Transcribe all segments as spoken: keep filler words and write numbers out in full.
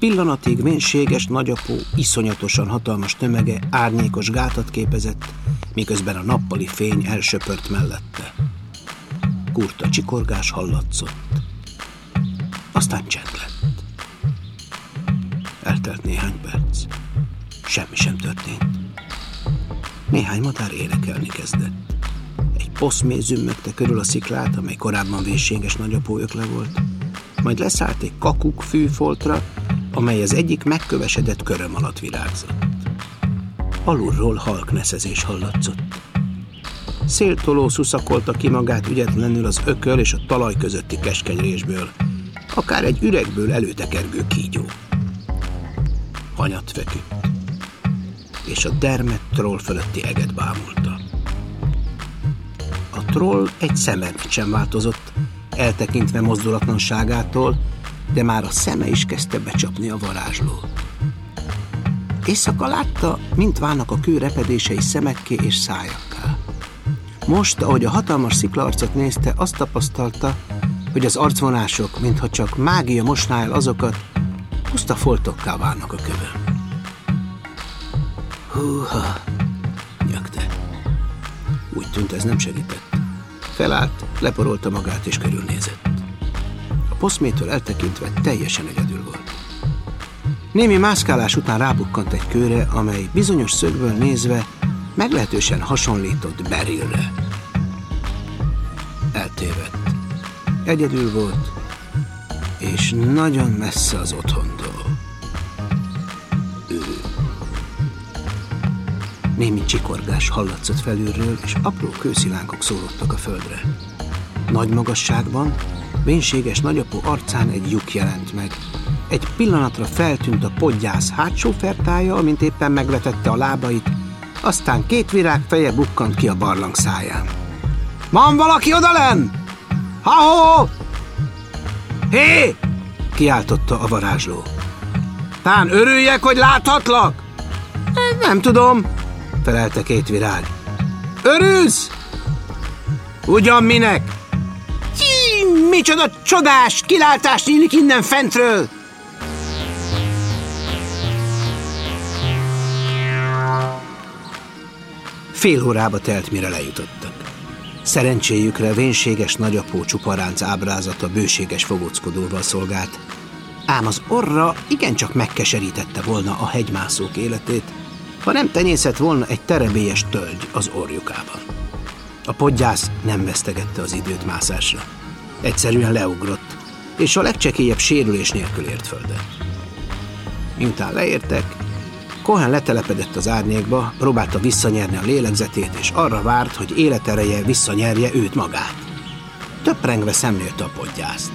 pillanatig vénséges nagyapó iszonyatosan hatalmas tömege árnyékos gátat képezett, miközben a nappali fény elsöpört mellette. Kurta csikorgás hallatszott. Aztán csend lett. Eltelt néhány perc. Semmi sem történt. Néhány madár énekelni kezdett. Egy poszmély zümmögte körül a sziklát, amely korábban vénséges nagyapó ökle volt. Majd leszállt egy kakuk fűfoltra, amely az egyik megkövesedett köröm alatt virágzott. Alulról halk neszezés hallatszott. Széltoló szuszakolta ki magát ügyetlenül az ököl és a talaj közötti keskeny résből, akár egy üregből előtekergő kígyó. Hanyat feküdt, és a dermedt troll fölötti eget bámulta. A troll egy szemet sem változott, eltekintve mozdulatlanságától, de már a szeme is kezdte becsapni a varázslót. Éjszaka látta, mint válnak a kő repedései szemekké és szájakká. Most, ahogy a hatalmas sziklaarcot nézte, azt tapasztalta, hogy az arcvonások, mintha csak mágia mosná el azokat, puszta foltokká válnak a kövön. Húha, nyögte. Úgy tűnt, ez nem segített. Felállt, leporolta magát és körülnézett. A poszmétől eltekintve teljesen egyedül volt. Némi mászkálás után rábukkant egy kőre, amely bizonyos szögből nézve meglehetősen hasonlított Berylre. Eltévedt. Egyedül volt, és nagyon messze az otthontól. Ő. Némi csikorgás hallatszott felülről, és apró kőszilánkok szórodtak a földre. Nagy magasságban, vénséges nagyapó arcán egy lyuk jelent meg. Egy pillanatra feltűnt a podgyász hátsó fertája, amint éppen megvetette a lábait, aztán két virág feje bukkant ki a barlang száján. Van valaki odalenn? Ha-ho! Hé! Kiáltotta a varázsló. Tán örüljek, hogy láthatlak? Nem tudom, felelte két virág. Örülsz? Ugyan minek? Hí, micsoda csodás kilátás nyílik innen fentről! Fél órába telt, mire lejutottak. Szerencséjükre vénséges nagyapó csuparánc ábrázata bőséges fogóckodóval szolgált, ám az orra igencsak megkeserítette volna a hegymászók életét, ha nem tenyészett volna egy terebélyes tölgy az orjukában. A podgyász nem vesztegette az időt mászásra. Egyszerűen leugrott, és a legcsekélyebb sérülés nélkül ért földet. Miután leértek, Cohen letelepedett az árnyékba, próbálta visszanyerni a lélegzetét, és arra várt, hogy életereje visszanyerje őt magát. Töprengve szemlélte a podgyászt.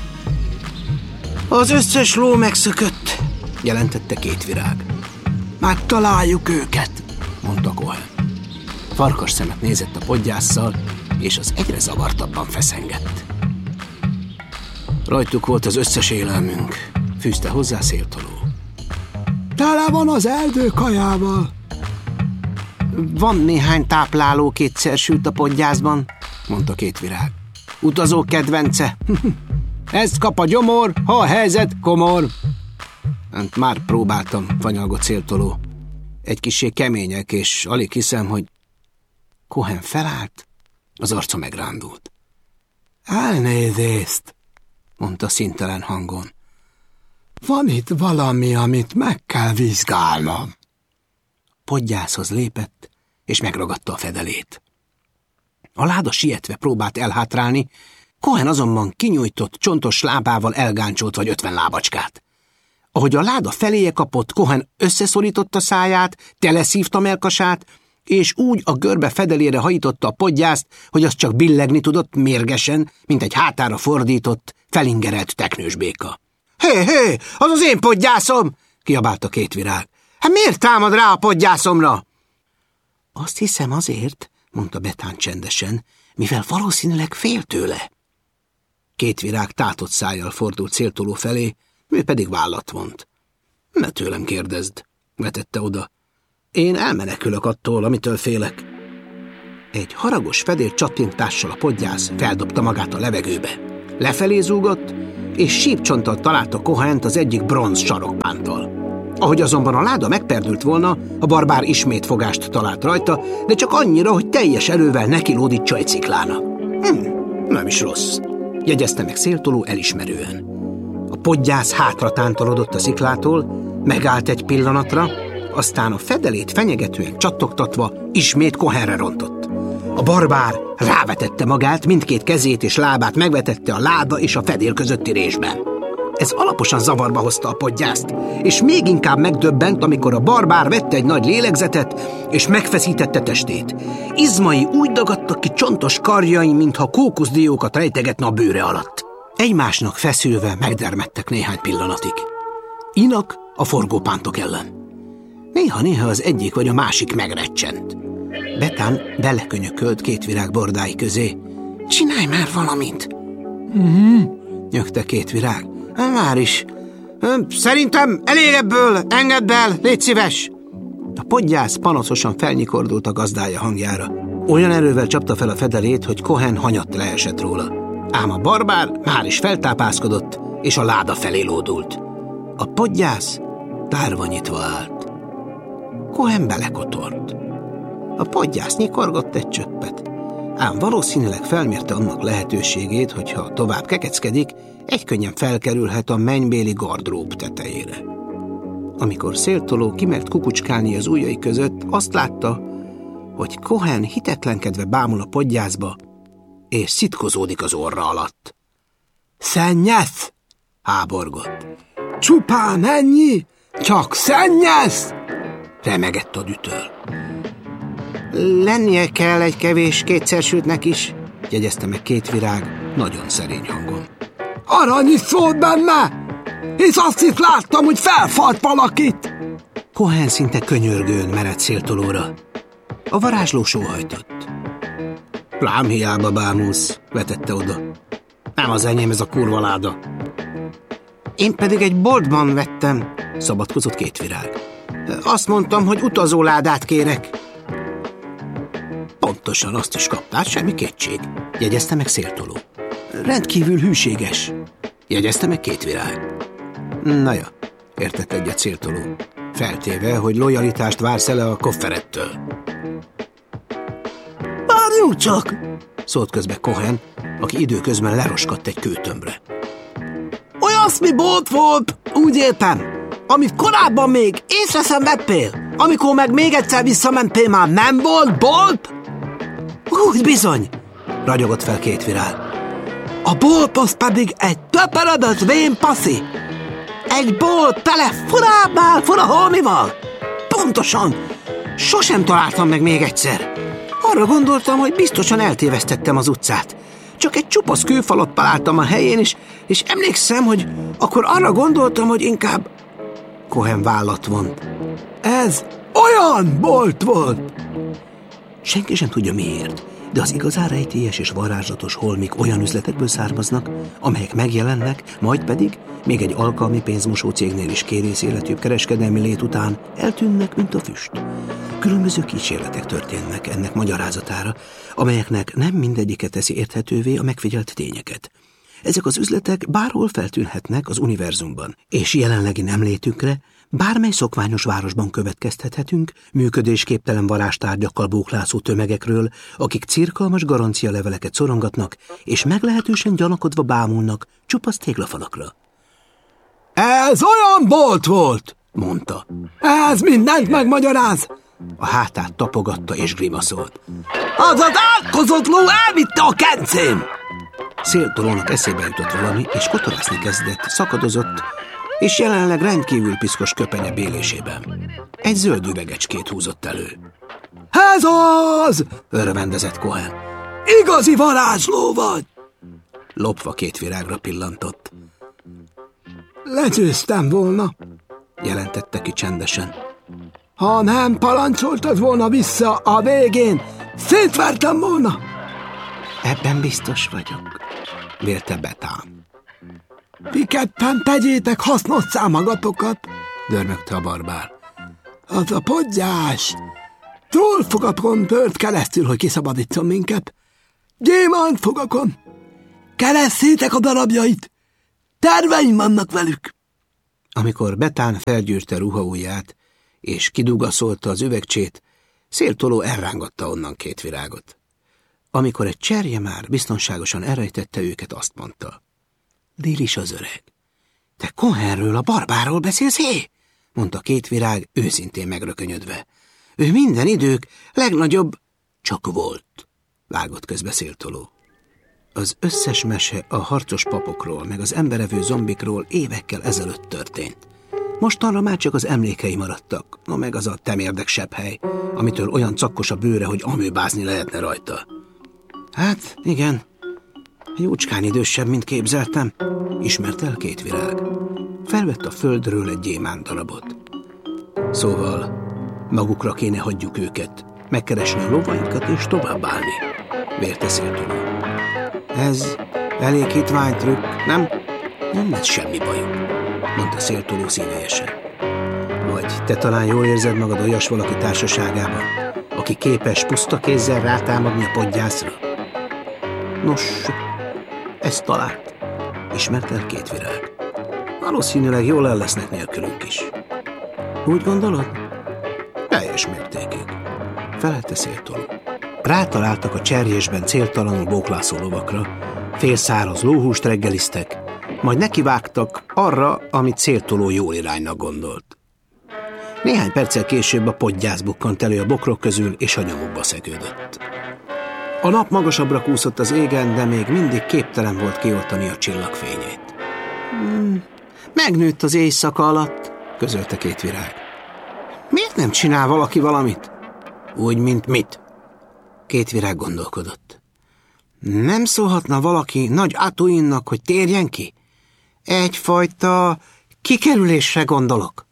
Az összes ló megszökött, jelentette két virág. Már találjuk őket, mondta Cohen. Farkas szemet nézett a podgyásszal, és az egyre zavartabban feszengett. Rajtuk volt az összes élelmünk, fűzte hozzá Széltoló. Tele van az erdő kajával. Van néhány tápláló kétszer sült a podgyászban, mondta két virág. Utazó kedvence. Ezt kap a gyomor, ha a helyzet komor. Már próbáltam, fanyalgott Széltoló. Egy kissé kemények, és alig hiszem, hogy... Cohen felállt, az arca megrándult. Elnézést, mondta színtelen hangon. Van itt valami, amit meg kell vizsgálnom. Podgyászhoz lépett, és megragadta a fedelét. A láda sietve próbált elhátrálni, Cohen azonban kinyújtott, csontos lábával elgáncsolt vagy ötven lábacskát. Ahogy a láda feléje kapott, Cohen összeszorította száját, teleszívta melkasát, és úgy a görbe fedelére hajította a podgyászt, hogy az csak billegni tudott mérgesen, mint egy hátára fordított, felingerelt teknős béka. Hé, hé, az az én podgyászom! Kiabálta két virág. Hát miért támad rá a podgyászomra? Azt hiszem azért, mondta Betán csendesen, mivel valószínűleg fél tőle. Két virág tátott szájjal fordult Széltoló felé, ő pedig vállat vont. Ne tőlem kérdezd, vetette oda. Én elmenekülök attól, amitől félek. Egy haragos fedél csattintással a podgyász feldobta magát a levegőbe. Lefelé zúgott, és sípcsonttal találta Cohent az egyik bronz sarokpánttal. Ahogy azonban a láda megperdült volna, a barbár ismét fogást talált rajta, de csak annyira, hogy teljes erővel neki lódítsa egy sziklának. Hm, nem is rossz, jegyezte meg Széltoló elismerően. A podgyász hátra tántorodott a sziklától, megállt egy pillanatra, aztán a fedelét fenyegetően csattogtatva ismét Cohenre rontott. A barbár rávetette magát, mindkét kezét és lábát megvetette a láda és a fedél közötti résben. Ez alaposan zavarba hozta a podgyászt, és még inkább megdöbbent, amikor a barbár vette egy nagy lélegzetet, és megfeszítette testét. Izmai úgy dagadtak ki csontos karjai, mintha kókuszdiókat rejtegetne a bőre alatt. Egymásnak feszülve megdermedtek néhány pillanatig. Inak a forgópántok ellen. Néha-néha az egyik vagy a másik megrecsent. Betán belekönyökölt Két Virág bordái közé. Csinálj már valamit! Uh-huh, nyögte Két Virág. Már is. Szerintem elég ebből, engedd el, légy szíves! A podgyász panaszosan felnyikordult a gazdája hangjára. Olyan erővel csapta fel a fedelét, hogy Cohen hanyatt leesett róla. Ám a barbár már is feltápászkodott, és a láda felé lódult. A podgyász tárva nyitva állt. Cohen belekotort. A podgyász nyikorgott egy csöppet, ám valószínűleg felmérte annak lehetőségét, hogyha tovább kekeckedik, egykönnyen felkerülhet a mennybéli gardrób tetejére. Amikor Széltoló kimert kukucskálni az ujjai között, azt látta, hogy Cohen hitetlenkedve bámul a podgyászba, és szitkozódik az orra alatt. Szennyesz! Háborgott. Csupán ennyi? Csak szennyesz! Remegett a dütöl. Lennie kell egy kevés kétszersültnek is, jegyezte meg Két Virág nagyon szerény hangon. Arany is szólt benne, és azt is láttam, hogy felfalt valakit. Cohen szinte könyörgőn merett Széltolóra. A varázsló sóhajtott. Rám hiába bámulsz, vetette oda. Nem az enyém ez a kurva láda. Én pedig egy boltban vettem, szabadkozott Két Virág. Azt mondtam, hogy utazóládát kérek. Pontosan azt is kaptál, semmi kétség, jegyezte meg Széltoló. Rendkívül hűséges, jegyezte meg Két Virág. Na ja, értett egyet Széltoló, feltéve, hogy lojalitást vársz ele a kofferettől. Várjunk csak, szólt közbe Cohen, aki időközben leroskadt egy kőtömbre. Olyasmi bolt volt, úgy értem, amit korábban még észre sem vettél, amikor meg még egyszer visszamentél, már nem volt bolt? Úgy bizony, ragyogott fel Két Virág. A bolt az pedig egy töperedett vén paszi. Egy bolt tele furábbál fura holmival. Pontosan, sosem találtam meg még egyszer. Arra gondoltam, hogy biztosan eltévesztettem az utcát. Csak egy csupasz kőfalat találtam a helyén, és, és emlékszem, hogy akkor arra gondoltam, hogy inkább... Cohen vállat vont. Ez olyan bolt volt! Senki sem tudja miért, de az igazán rejtélyes és varázslatos holmik olyan üzletekből származnak, amelyek megjelennek, majd pedig, még egy alkalmi pénzmosó cégnél is kérész életűbb kereskedelmi lét után eltűnnek, mint a füst. Különböző kísérletek történnek ennek magyarázatára, amelyeknek nem mindegyike teszi érthetővé a megfigyelt tényeket. Ezek az üzletek bárhol feltűnhetnek az univerzumban, és jelenlegi nemlétünkre bármely szokványos városban következtethetünk működésképtelen varázstárgyakkal bóklászó tömegekről, akik cirkalmas garancialeveleket szorongatnak, és meglehetősen gyanakodva bámulnak csupasz téglafalakra. Ez olyan bolt volt, mondta. Ez mindent megmagyaráz. A hátát tapogatta és grimaszolt. Az az átkozott ló elvitte a kencém! Széltolónak eszébe jutott valami, és kotorászni kezdett, szakadozott, és jelenleg rendkívül piszkos köpenye bélésében. Egy zöld üvegecskét húzott elő. Ez az! Örvendezett Cohen. Igazi varázsló vagy! Lopva Két Virágra pillantott. Legyőztem volna, jelentette ki csendesen. Ha nem parancsoltad volna vissza a végén, szétvertem volna. Ebben biztos vagyok, vélte Betán. Ti ketten tegyétek hasznosszá magatokat, dörmögte a barbár. Az a podgyás trollfogakon tört keresztül, hogy kiszabadítson minket. Gyémánt fogakon. Keresszétek a darabjait. terveim vannak velük. Amikor Betán felgyűrte ruhaujját, és kidugaszolta az üvegcsét, Széltoló elrángatta onnan két virágot. Amikor egy cserje már biztonságosan elrejtette őket, azt mondta. Délis az öreg. Te Cohenről, a barbárról beszélsz, hé? Mondta két virág, őszintén megrökönyödve. Ő minden idők legnagyobb... Csak volt, vágott közbe Széltoló. Az összes mese a harcos papokról, meg az emberevő zombikról évekkel ezelőtt történt. Mostanra már csak az emlékei maradtak, no meg az a temérdek sebhely, amitől olyan cakkos a bőre, hogy amőbázni lehetne rajta. Hát, igen, jócskán idősebb, mint képzeltem, ismert el két virág. Felvett a földről egy gyémánt darabot. Szóval magukra kéne hagyjuk őket, megkeresni a lovainkat és továbbállni, vérte Széltoló. Ez elég hitványtrükk, nem? Nem lesz semmi bajuk, mondta Széltoló szívélyesen. Vagy te talán jól érzed magad olyas valaki társaságában, aki képes puszta kézzel rátámadni a podgyászra? Nos, ezt talált, ismert el két virág. Valószínűleg jól el lesznek nélkülünk is. Úgy gondolod? Teljes mértékig, felelte Széltoló. Rátaláltak a cserjésben céltalanul bóklászó lovakra, félszáraz lóhúst reggeliztek, majd nekivágtak arra, amit Széltoló jól iránynak gondolt. Néhány perccel később a podgyász bukkant elő a bokrok közül, és a nyomukba szegődött. A nap magasabbra kúszott az égen, de még mindig képtelen volt kioltani a csillagfényét. Hmm, megnőtt az éjszaka alatt, közölte két virág. Miért nem csinál valaki valamit? Úgy, mint mit? Két virág gondolkodott. Nem szólhatna valaki Nagy Atuinnak, hogy térjen ki? Egyfajta kikerülésre gondolok.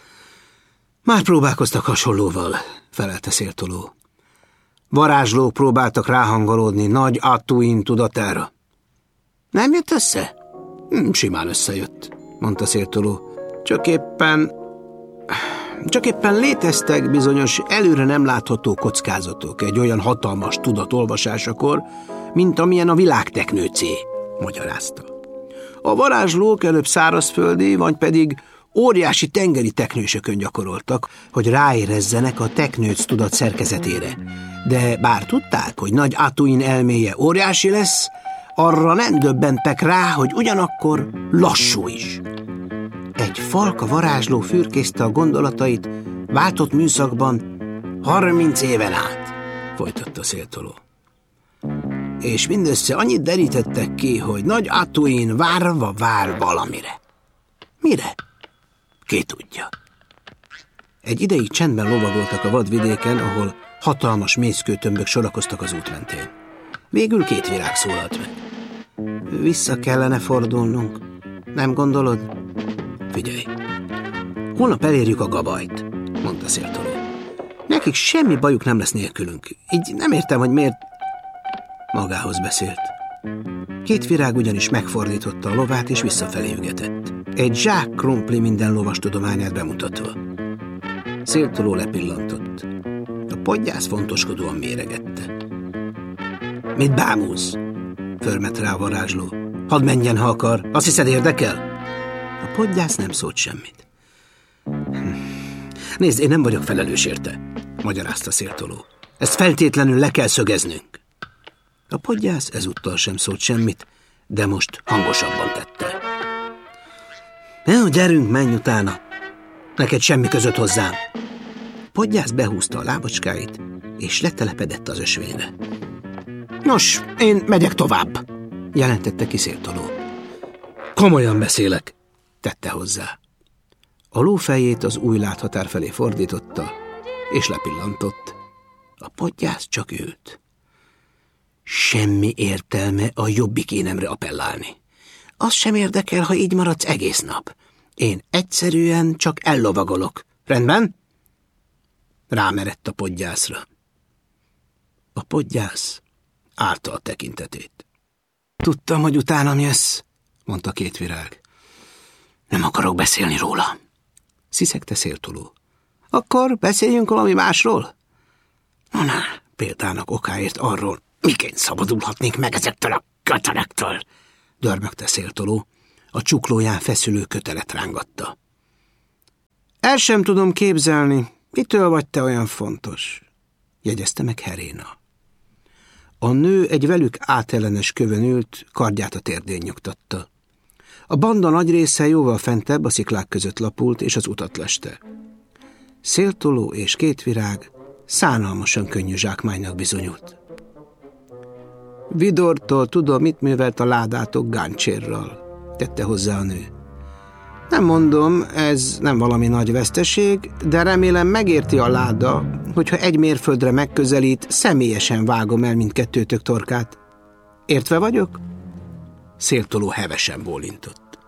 Már próbálkoztak hasonlóval, felelte Széltoló. Varázslók próbáltak ráhangolódni Nagy Atuin tudatára. Nem jött össze? Hm, simán összejött, mondta Széltoló. Csak éppen... Csak éppen léteztek bizonyos előre nem látható kockázatok egy olyan hatalmas tudat olvasásakor, mint amilyen a világteknőcé, magyarázta. A varázslók előbb szárazföldi, vagy pedig óriási tengeri teknősökön gyakoroltak, hogy ráérezzenek a teknőc tudat szerkezetére. De bár tudták, hogy Nagy Atuin elméje óriási lesz, arra nem döbbentek rá, hogy ugyanakkor lassú is. Egy falka varázsló fürkészte a gondolatait váltott műszakban harminc éven át, folytatta Széltoló. És mindössze annyit derítettek ki, hogy Nagy Atuin várva vár valamire. Mire? Ki tudja. Egy ideig csendben lovagoltak a vadvidéken, ahol hatalmas mészkőtömbök sorakoztak az út mentén. Végül két virág szólalt meg. Vissza kellene fordulnunk, nem gondolod? Figyelj, holnap elérjük a gabajt, mondta Széltoló. Nekik semmi bajuk nem lesz nélkülünk, így nem értem, hogy miért... Magához beszélt. Két virág ugyanis megfordította a lovát, és visszafelé ügetett. Egy zsák krumpli minden lovas tudományát bemutatva. Széltoló lepillantott. A podgyász fontoskodóan méregette. Mit bámulsz? Förmet rá a varázsló. Hadd menjen, ha akar. Azt hiszed, érdekel? A podgyász nem szólt semmit. Nézd, én nem vagyok felelős érte, magyarázta Széltoló. Ezt feltétlenül le kell szögeznünk. A podgyász ezúttal sem szólt semmit, de most hangosabban tette. Ne, gyerünk, menj utána. Neked semmi között hozzám. A podgyász behúzta a lábacskáit, és letelepedett az ösvényre. Nos, én megyek tovább, jelentette ki Széltoló. Komolyan beszélek, tette hozzá. A ló fejét az új láthatár felé fordította, és lepillantott. A podgyász csak ült. Semmi értelme a jobbik énemre appellálni. Az sem érdekel, ha így maradsz egész nap. Én egyszerűen csak ellovagolok. Rendben? Rámerett a podgyászra. A podgyász árta a tekintetét. Tudtam, hogy utánam jössz, mondta két virág. Nem akarok beszélni róla, sziszegte Széltoló. Akkor beszéljünk valami másról? Na, na, példának okáért arról, miként szabadulhatnék meg ezektől a kötenektől, dörmögte Széltoló. A csuklóján feszülő kötelet rángatta. El sem tudom képzelni, mitől vagy te olyan fontos, jegyezte meg Heréna. A nő egy velük átellenes kövön ült, kardját a térdén nyugtatta. A banda nagy része jóval fentebb a sziklák között lapult, és az utat leste. Széltoló és Kétvirág szánalmasan könnyű zsákmánynak bizonyult. Vidortól tudom, mit művelt a ládátok Gáncsérral, tette hozzá a nő. Nem mondom, ez nem valami nagy veszteség, de remélem megérti a láda, hogyha egy mérföldre megközelít, személyesen vágom el mindkettőtök torkát. Értve vagyok? Széltoló hevesen bólintott.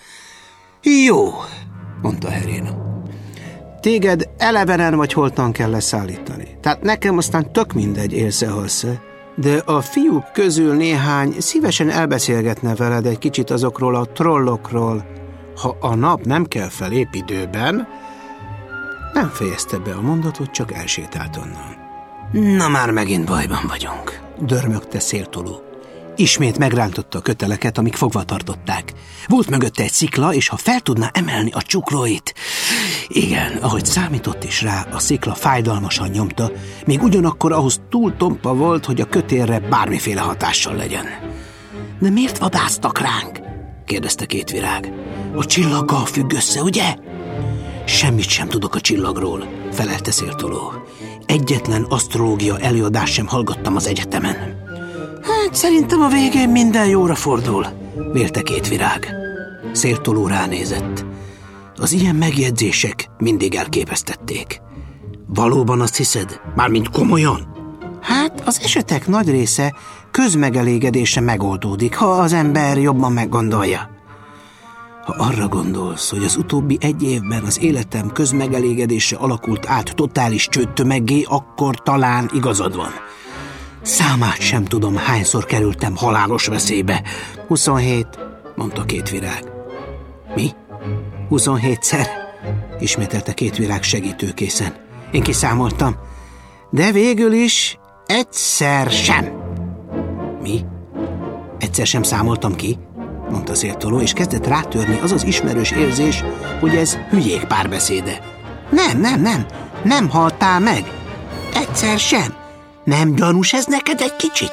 Jó, mondta Heréna. Téged elevenen vagy holtan kell leszállítani. Tehát nekem aztán tök mindegy, élsz-e, halsz-e. De a fiúk közül néhány szívesen elbeszélgetne veled egy kicsit azokról a trollokról. Ha a nap nem kell felép időben, nem fejezte be a mondatot, csak elsétált onnan. Na már megint bajban vagyunk, dörmögte Széltoló. Ismét megrántotta a köteleket, amik fogva tartották. Volt mögötte egy szikla, és ha fel tudná emelni a csuklóit... Igen, ahogy számított is rá, a szikla fájdalmasan nyomta, még ugyanakkor ahhoz túl tompa volt, hogy a kötélre bármiféle hatással legyen. De miért vadásztak ránk? kérdezte Kétvirág. A csillaggal függ össze, ugye? Semmit sem tudok a csillagról, felelte Széltoló. Egyetlen asztrológia előadást sem hallgattam az egyetemen. Hát szerintem a végén minden jóra fordul, vélte Kétvirág. Széltoló ránézett. Az ilyen megjegyzések mindig elképesztették. Valóban azt hiszed? Mármint komolyan? Hát az esetek nagy része közmegelégedése megoldódik, ha az ember jobban meggondolja. Ha arra gondolsz, hogy az utóbbi egy évben az életem közmegelégedése alakult át totális csődtömeggé, akkor talán igazad van. Számát sem tudom, hányszor kerültem halálos veszélybe. Huszonhét, mondta Kétvirág. Mi? Huszonhétszer? Ismételte Kétvirág segítőkészen. Én kiszámoltam. De végül is egyszer sem. Mi? Egyszer sem számoltam ki? Mondta Széltoló, és kezdett rátörni az az ismerős érzés, hogy ez hülyék párbeszéde. Nem, nem, nem, nem haltál meg. Egyszer sem. Nem gyanús ez neked egy kicsit?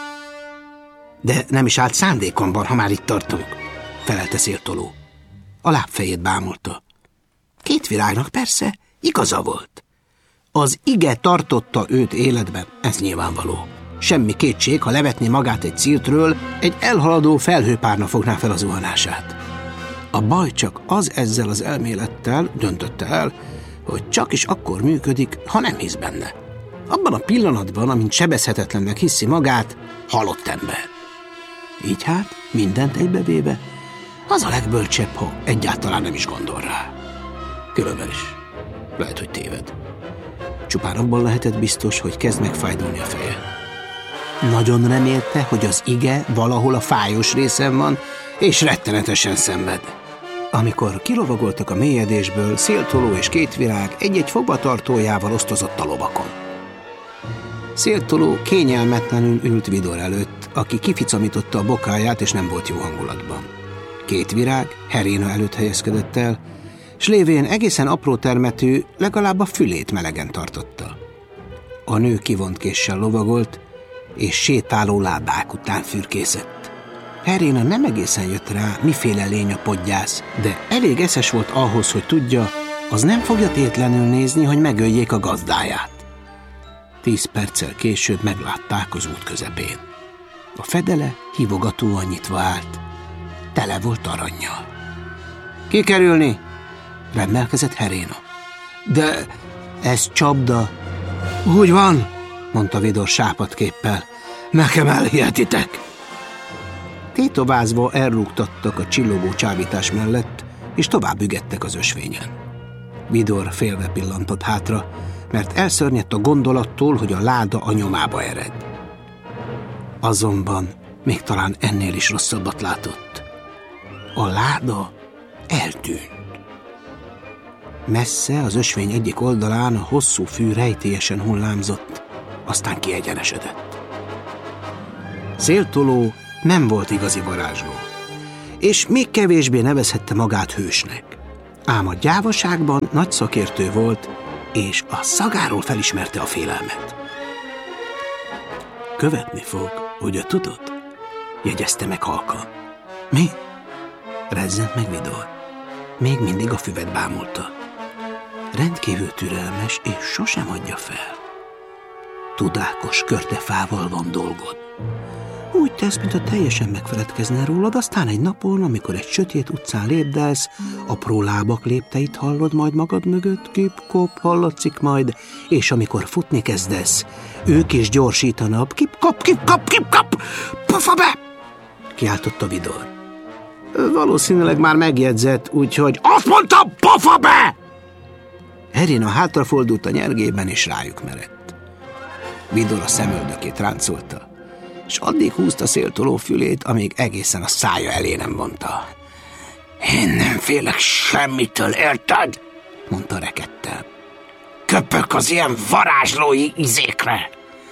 De nem is állt szándékomban, ha már itt tartunk, felelte Széltoló. A lábfejét bámulta. Kétvirágnak persze igaza volt. Az ige tartotta őt életben, ez nyilvánvaló. Semmi kétség, ha levetné magát egy cirtről, egy elhaladó felhőpárna fogná fel a zuhanását. A baj csak az ezzel az elmélettel, döntötte el, hogy csak is akkor működik, ha nem hisz benne. Abban a pillanatban, amint sebezhetetlennek hiszi magát, halott ember. Így hát, mindent egybevéve, az a legbölcsebb, ha egyáltalán nem is gondol rá. Különben is. Lehet, hogy téved. Csupán abban lehetett biztos, hogy kezd megfájdulni a feje. Nagyon remélte, hogy az ige valahol a fájós részen van, és rettenetesen szenved. Amikor kilovagoltak a mélyedésből, Széltoló és Kétvirág egy-egy fogvatartójával osztozott a lovakon. Széltoló kényelmetlenül ült Vidor előtt, aki kificamította a bokáját, és nem volt jó hangulatban. Kétvirág Heréna előtt helyezkedett el, s lévén egészen apró termetű, legalább a fülét melegen tartotta. A nő kivont késsel lovagolt, és sétáló ládák után fürkészett. Heréna nem egészen jött rá, miféle lény a podgyász, de elég eszes volt ahhoz, hogy tudja, az nem fogja tétlenül nézni, hogy megöljék a gazdáját. Tíz perccel később meglátták az út közepén. A fedele hívogatóan nyitva állt. Tele volt arannyal. Kikerülni? Remmelkezett Heréna. De ez csapda. Úgy van, mondta Vidor sápadképpel. Nekem elhihetitek. Tétovázva elrúgtattak a csillogó csábítás mellett, és tovább ügettek az ösvényen. Vidor félve pillantott hátra, mert elszörnyedt a gondolattól, hogy a láda a nyomába ered. Azonban még talán ennél is rosszabbat látott. A láda eltűnt. Messze az ösvény egyik oldalán a hosszú fű rejtélyesen hullámzott, aztán kiegyenesedett. Széltoló nem volt igazi varázsló, és még kevésbé nevezhette magát hősnek. Ám a gyávaságban nagy szakértő volt, és a szagáról felismerte a félelmet. Követni fog, ugye tudod? Jegyezte meg halkan. Mi? Rezzent meg Vidor. Még mindig a füvet bámulta. Rendkívül türelmes, és sosem adja fel. Tudákos körtefával van dolgod. Úgy tesz, mintha teljesen megfeledkezne rólad, aztán egy napon, amikor egy sötét utcán lépdelsz, apró lábak lépteit hallod majd magad mögött, kip-kop hallatszik majd, és amikor futni kezdesz, ők is gyorsítanak, kip-kop, kip-kop, kip-kop, pofa be! Kiáltotta Vidor. Valószínűleg már megjegyzett, úgyhogy azt mondtam, pofa be! Herina hátrafordult a nyergében, és rájuk merett. Vidor a szemöldökét ráncolta, és addig húzta széltoló fülét, amíg egészen a szája elé nem vonta. Én nem félek semmitől, érted? Mondta rekedten. Köpök az ilyen varázslói izékre.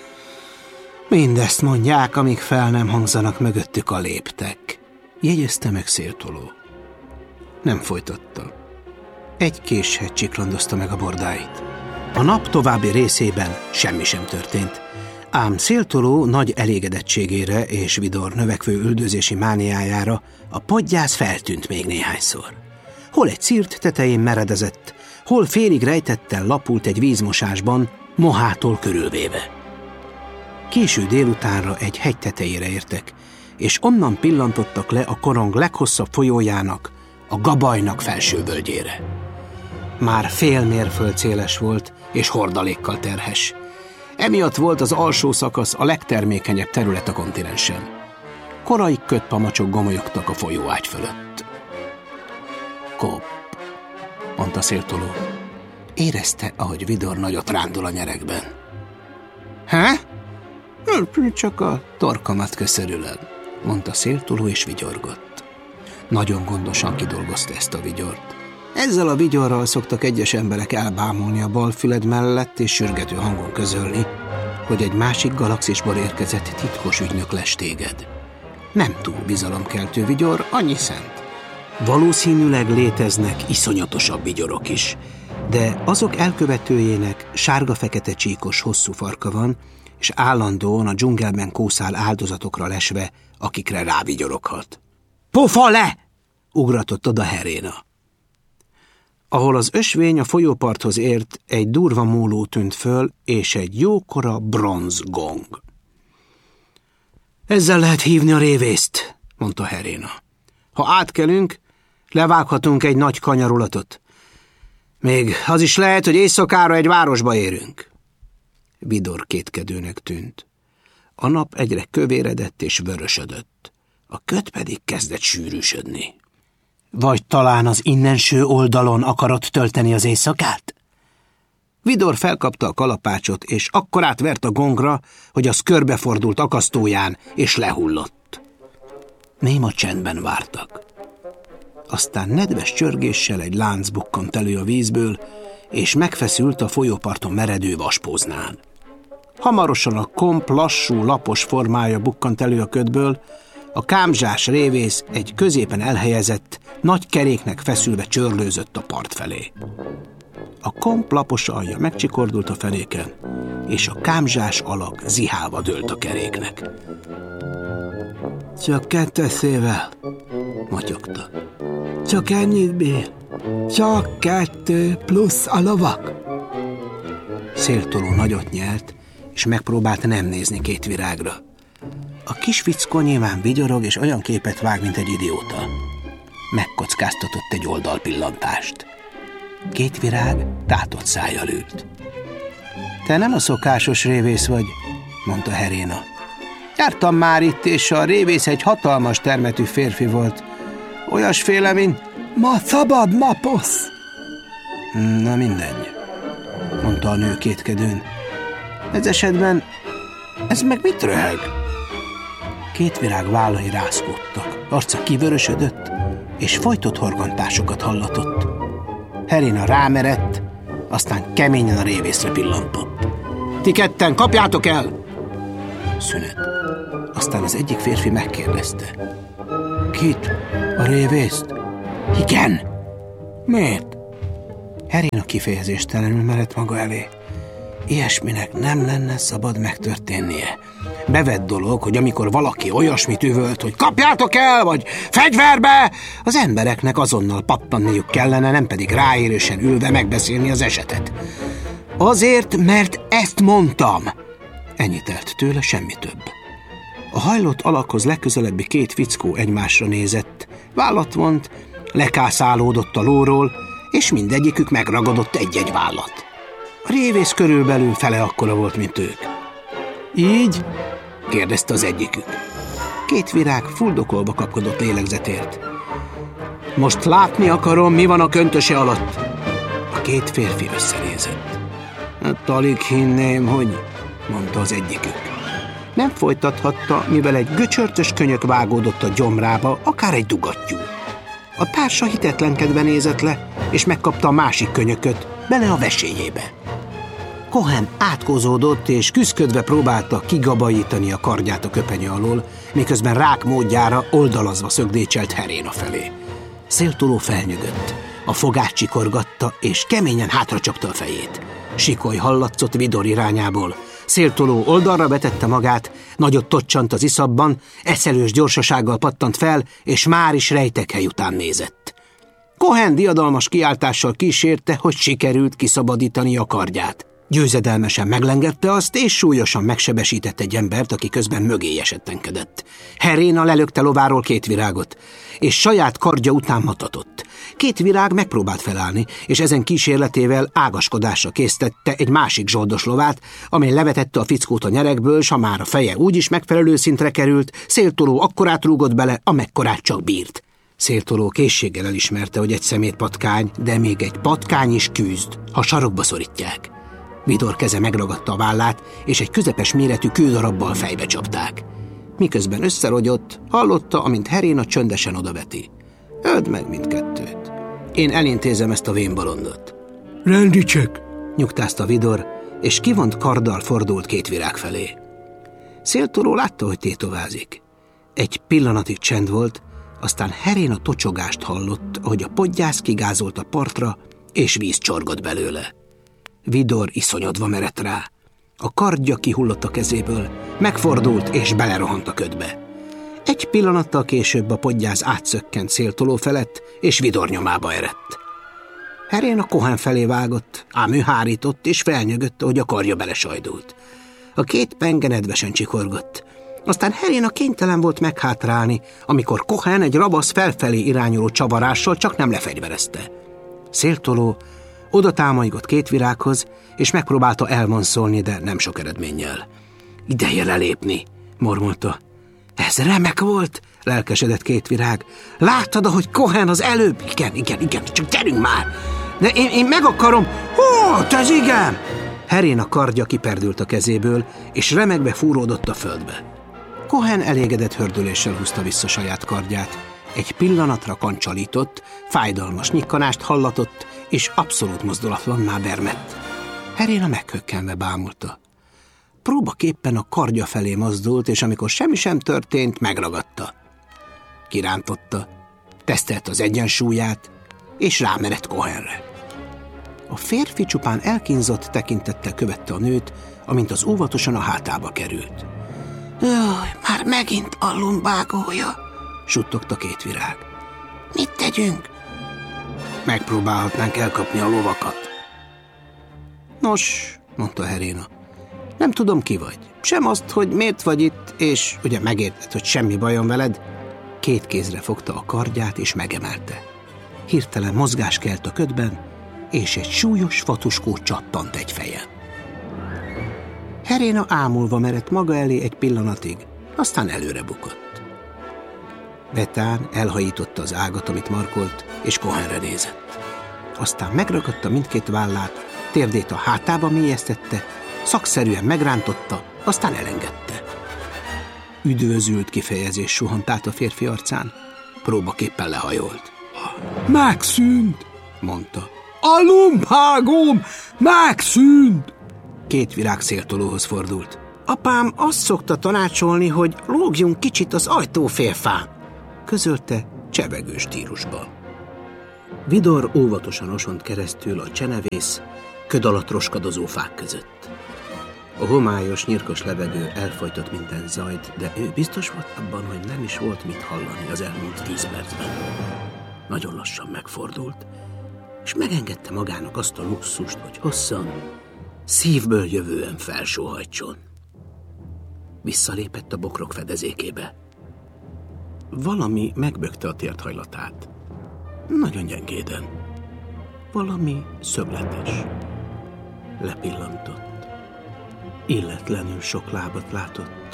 Mindezt mondják, amíg fel nem hangzanak mögöttük a léptek. Jegyezte meg széltoló. Nem folytatta. Egy késhet csiklandozta meg a bordáit. A nap további részében semmi sem történt, ám széltoló nagy elégedettségére és Vidor növekvő üldözési mániájára a podgyász feltűnt még néhányszor. Hol egy szírt tetején meredezett, hol félig rejtettel lapult egy vízmosásban, mohától körülvéve. Késő délutánra egy hegy tetejére értek, és onnan pillantottak le a korong leghosszabb folyójának, a Gabajnak felső völgyére. Már fél mérföld széles volt, és hordalékkal terhes. Emiatt volt az alsó szakasz a legtermékenyebb terület a kontinensen. Korai kötpamacsok gomolyogtak a folyóágy fölött. Kop, mondta széltoló. Érezte, ahogy Vidor nagyot rándul a nyerekben. Há? Csak a torkomat köszörülöm, mondta széltoló, és vigyorgott. Nagyon gondosan kidolgozta ezt a vigyort. Ezzel a vigyorral szoktak egyes emberek elbámulni a bal füled mellett, és sürgető hangon közölni, hogy egy másik galaxisból érkezett titkos ügynök les téged. Nem túl bizalomkeltő vigyor, annyi szent. Valószínűleg léteznek iszonyatosabb vigyorok is, de azok elkövetőjének sárga-fekete csíkos hosszú farka van, és állandóan a dzsungelben kószál áldozatokra lesve, akikre rávigyoroghat. Pofa le! Ugratott oda Herina. Ahol az ösvény a folyóparthoz ért, egy durva móló tűnt föl, és egy jókora bronzgong. Ezzel lehet hívni a révészt, mondta Herina. Ha átkelünk, levághatunk egy nagy kanyarulatot. Még az is lehet, hogy éjszakára egy városba érünk. Vidor kétkedőnek tűnt. A nap egyre kövéredett és vörösödött. A köt pedig kezdett sűrűsödni. Vagy talán az innenső oldalon akarod tölteni az éjszakát? Vidor felkapta a kalapácsot, és akkorát vert a gongra, hogy az körbefordult akasztóján, és lehullott. Néma csendben vártak. Aztán nedves csörgéssel egy lánc bukkant elő a vízből, és megfeszült a folyóparton meredő vaspóznán. Hamarosan a komp lassú, lapos formája bukkant elő a ködből, a kámzsás révész egy középen elhelyezett, nagy keréknek feszülve csörlőzött a part felé. A komp lapos alja megcsikordult a fenéken, és a kámzsás alak zihálva dőlt a keréknek. Csak ketteszével, motyogta. Csak ennyit bír. Csak kettő plusz a lovak. Széltoló nagyot nyelt, és megpróbált nem nézni két virágra. A kis fickó nyilván vigyorog, és olyan képet vág, mint egy idióta. Megkockáztatott egy oldalpillantást. Két virág tátott szájjal ült. Te nem a szokásos révész vagy, mondta Herina. Jártam már itt, és a révész egy hatalmas termetű férfi volt. Olyasféle, mint... Ma szabad naposz! Na mindegy, mondta a nő kétkedőn. Ez esetben... Ez meg mit röhög? Két virág vállai rázkódtak, arca kivörösödött, és folytott horgantásokat hallatott. Herina rámerett, aztán keményen a révészre pillantott. Ti ketten, kapjátok el! Szünet. Aztán az egyik férfi megkérdezte. Kit? A révészt? Igen. Miért? Heréna kifejezéstelenül merett maga elé. Ilyesminek nem lenne szabad megtörténnie. Bevett dolog, hogy amikor valaki olyasmit üvölt, hogy kapjátok el, vagy fegyverbe, az embereknek azonnal pattanniuk kellene, nem pedig ráérősen ülve megbeszélni az esetet. Azért, mert ezt mondtam. Ennyi telt tőle, semmi több. A hajlott alakhoz legközelebbi két fickó egymásra nézett, vállat vont, lekászálódott a lóról, és mindegyikük megragadott egy-egy vállat. A révész körülbelül fele akkora volt, mint ők. Így? kérdezte az egyikük. Két virág fuldokolva kapkodott lélegzetért. Most látni akarom, mi van a köntöse alatt. A két férfi összenézett. Hát alig hinném, hogy... mondta az egyikük. Nem folytathatta, mivel egy göcsörtös könyök vágódott a gyomrába, akár egy dugattyú. A társa hitetlenkedve nézett le, és megkapta a másik könyököt, bele a vesélyébe. Cohen átkozódott, és küszködve próbálta kigabajítani a kardját a köpenyő alól, miközben rák módjára oldalazva szögdécselt Heréna felé. Széltoló felnyögött, a fogát csikorgatta, és keményen hátracsapta a fejét. Sikoly hallatszott Vidor irányából. Széltoló oldalra vetette magát, nagyot tocsant az iszapban, eszelős gyorsasággal pattant fel, és már is rejtekhely után nézett. Cohen diadalmas kiáltással kísérte, hogy sikerült kiszabadítani a kardját. Győzedelmesen meglengette azt, és súlyosan megsebesített egy embert, aki közben mögé esettenkedett. Heréna lelökte lováról két virágot, és saját kardja után matatott. Két virág megpróbált felállni, és ezen kísérletével ágaskodásra késztette egy másik zsoldos lovát, amely levetette a fickót a nyerekből, s ha már a feje úgyis megfelelő szintre került, Széltoló akkorát rúgott bele, amekkorát csak bírt. Széltoló készséggel elismerte, hogy egy szemét patkány, de még egy patkány is küzd, ha sarokba szorítják. Vidor keze megragadta a vállát, és egy közepes méretű kődarabbal fejbe csapták. Miközben összerogyott, hallotta, amint Heréna csöndesen odaveti. Öld meg mindkettőt. Én elintézem ezt a vénbolondot. Rendicsek, nyugtázta Vidor, és kivont karddal fordult két virág felé. Széltoló látta, hogy tétovázik. Egy pillanatig csend volt, aztán Heréna tocsogást hallott, ahogy a podgyász kigázolt a partra, és víz csorgott belőle. Vidor iszonyodva merett rá. A kardja kihullott a kezéből, megfordult és belerohant a ködbe. Egy pillanattal később a podgyász átszökkent Széltoló felett, és Vidor nyomába erett. Heréna Cohen felé vágott, ám ő hárított és felnyögött, hogy a karja belesajdult. A két penge nedvesen csikorgott. Aztán Heréna kénytelen volt meghátrálni, amikor Cohen egy rabasz felfelé irányuló csavarással csak nem lefegyverezte. Széltoló oda támolygott két virághoz, és megpróbálta elvonszolni, de nem sok eredménnyel. Ideje lelépni, mormolta. Ez remek volt, lelkesedett két virág. Láttad, ahogy Cohen az előbb? Igen, igen, igen, csak gyerünk már! De én, én meg akarom... Hó, ez igen! Heréna kardja kiperdült a kezéből, és remegve fúródott a földbe. Cohen elégedett hördüléssel húzta vissza saját kardját. Egy pillanatra kancsalított, fájdalmas nyikkanást hallatott, és abszolút mozdulatlanná vermett. Heréna meghökkenve bámulta. Próbaképpen a kardja felé mozdult, és amikor semmi sem történt, megragadta. Kirántotta, tesztelt az egyensúlyát, és rámerett Cohenre. A férfi csupán elkínzott tekintettel követte a nőt, amint az óvatosan a hátába került. Jaj, már megint a lumbágója, suttogta két virág. Mit tegyünk? Megpróbálhatnánk elkapni a lovakat. Nos, mondta Heréna, nem tudom, ki vagy. Sem azt, hogy miért vagy itt, és ugye megérted, hogy semmi bajom veled. Két kézre fogta a kardját, és megemelte. Hirtelen mozgás kelt a ködben, és egy súlyos fatuskó csattant egy fejen. Heréna ámulva merett maga elé egy pillanatig, aztán előre bukott. Betán elhajította az ágat, amit markolt, és Cohenre nézett. Aztán megragadta mindkét vállát, térdét a hátába mélyeztette, szakszerűen megrántotta, aztán elengedte. Üdvözült kifejezés suhant át a férfi arcán, próbaképpen lehajolt. Megszűnt, mondta. A lumbágóm megszűnt! Két virág Széltolóhoz fordult. Apám azt szokta tanácsolni, hogy lógjunk kicsit az ajtófélfán, közölte, csevegő stílusban. Vidor óvatosan osont keresztül a csenevész, köd alatt roskadozó fák között. A homályos, nyirkos levegő elfojtott minden zajt, de ő biztos volt abban, hogy nem is volt mit hallani az elmúlt tíz percben. Nagyon lassan megfordult, és megengedte magának azt a luxust, hogy hosszan, szívből jövően felsóhajtson. Visszalépett a bokrok fedezékébe. Valami megbökte a térthajlatát. Nagyon gyengéden. Valami szögletes. Lepillantott. Illetlenül sok lábat látott.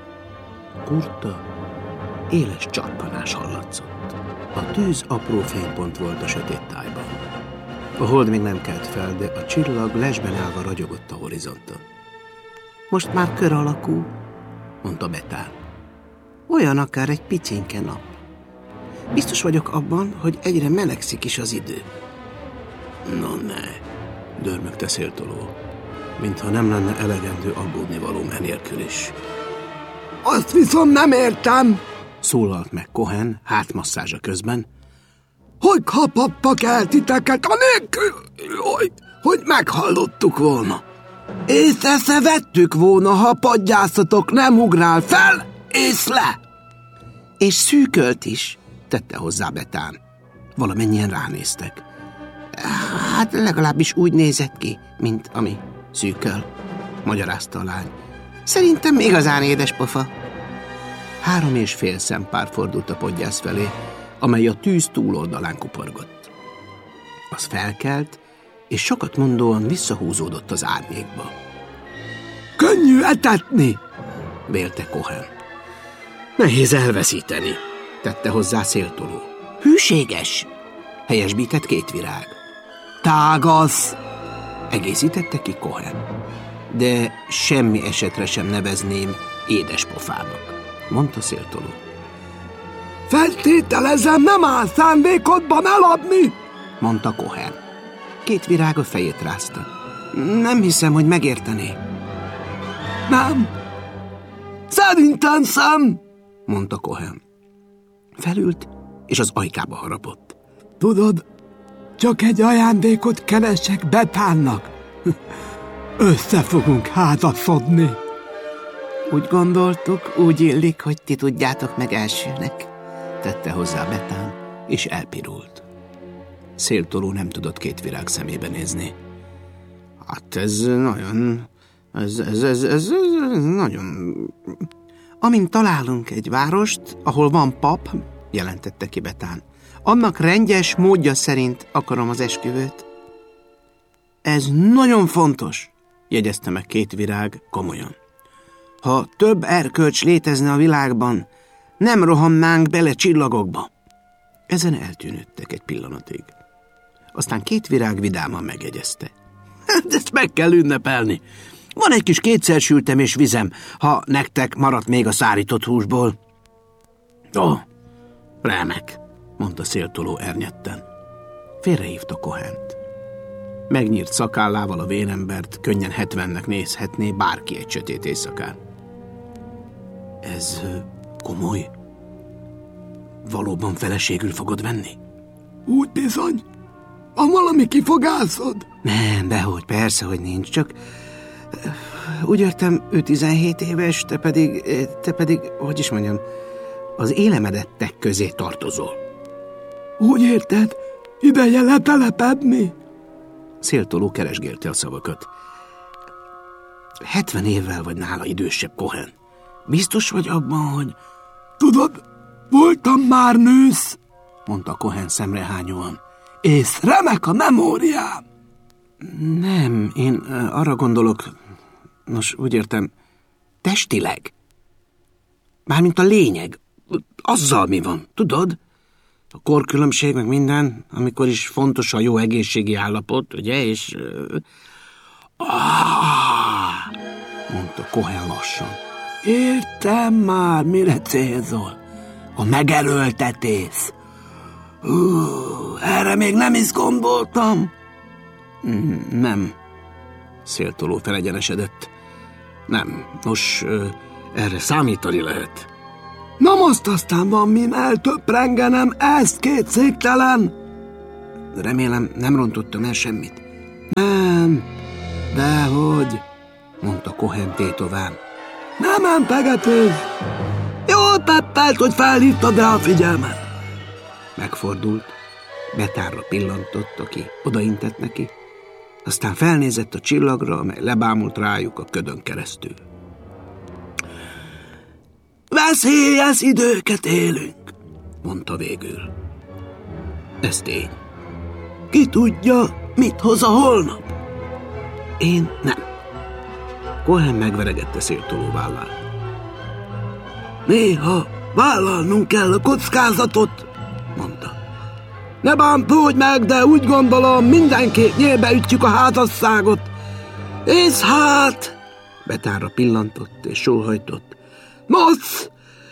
Kurta, éles csappanás hallatszott. A tűz apró fénypont volt a sötét tájban. A hold még nem kelt fel, de a csillag lesben állva ragyogott a horizonton. Most már kör alakú, mondta Betán. Olyan akár egy picinke nap. Biztos vagyok abban, hogy egyre melegszik is az idő. No ne, dörmögte Széltoló, mintha nem lenne elegendő aggódnivalóm enélkül is. Azt viszont nem értem, szólalt meg Cohen hátmasszázsa közben. Hogy kaphattak el titeket anélkül, hogy, hogy meghallottuk volna? Észre se vettük volna, ha padgyászatok nem ugrál fel és le. És szűkölt is, tette hozzá Betán. Valamennyien ránéztek. Hát legalábbis úgy nézett ki, mint ami szűköl, magyarázta a lány. Szerintem igazán édes pofa. Három és fél szempár fordult a podgyász felé, amely a tűz túloldalán kuporgott. Az felkelt, és sokat mondóan visszahúzódott az árnyékba. Könnyű etetni, vélte Cohen. Nehéz elveszíteni, tette hozzá Széltoló. Hűséges, helyesbített Kétvirág. Tágasz, egészítette ki Cohen. De semmi esetre sem nevezném édespofának, mondta Széltoló. Feltételezem, nem áll szándékodban eladni, mondta Cohen. Kétvirág a fejét rázta. Nem hiszem, hogy megértené. Nem. Szerintem szem, mondta Cohen. Felült, és az ajkába harapott. Tudod, csak egy ajándékot keresek Betánnak. Össze fogunk házasodni. Úgy gondoltuk, úgy illik, hogy ti tudjátok meg elsőnek, tette hozzá Betán, és elpirult. Széltoló nem tudott Kétvirág szemébe nézni. Hát ez nagyon... Ez, ez, ez, ez, ez nagyon... Amint találunk egy várost, ahol van pap, jelentette ki Betán, annak rendes módja szerint akarom az esküvőt. Ez nagyon fontos, jegyezte meg Kétvirág komolyan. Ha több erkölcs létezne a világban, nem rohannánk bele csillagokba. Ezen eltűnődtek egy pillanatig. Aztán Kétvirág vidáman megjegyezte. Hát ezt meg kell ünnepelni. Van egy kis kétszersültem és vizem, ha nektek maradt még a szárított húsból. Ó, remek, mondta Széltoló ernyetten. Félrehívta Cohent. Megnyírt szakállával a vénembert könnyen hetvennek nézhetné bárki egy sötét éjszakán. Ez komoly? Valóban feleségül fogod venni? Úgy bizony. Van valami kifogászod? Nem, dehogy, persze, hogy nincs, csak úgy értem, ő tizenhét éves, te pedig, te pedig, hogy is mondjam, az élemedettek közé tartozol. Úgy érted, ideje letelepedni? Széltoló keresgélte a szavakat. Hetven évvel vagy nála idősebb Cohen. Biztos vagy abban, hogy... Tudod, voltam már nősz, mondta Cohen szemrehányóan. És remek a memóriám. Nem, én arra gondolok, nos, úgy értem, testileg. Mármint a lényeg. Azzal mi van, tudod? A korkülönbség, meg minden, amikor is fontos a jó egészségi állapot, ugye, és... Ah, mondta Cohen lassan. Értem már, mire célzol. A megerőltetés. Hú, erre még nem is gondoltam. Nem. Széltoló felegyenesedett. Nem. Nos, erre számítani lehet. Na most aztán van min eltöprengenem, ez kétségtelen. Remélem, nem rontottam el semmit. Nem, dehogy, mondta Cohen tétován. Nem empegetőz. Jól tettelt, hogy felhívtad rá a figyelmet. Megfordult, Betánra pillantott, aki odaintett neki, aztán felnézett a csillagra, amely lebámult rájuk a ködön keresztül. Veszélyes időket élünk, mondta végül. Ez tény. Ki tudja, mit hoz a holnap? Én nem. Cohen megveregette Széltoló vállát. Néha vállalnunk kell a kockázatot, mondta. Ne bántódj meg, de úgy gondolom, mindenképp nyélbe ütjük a házasságot. És hát... Betánra pillantott és sóhajtott. Most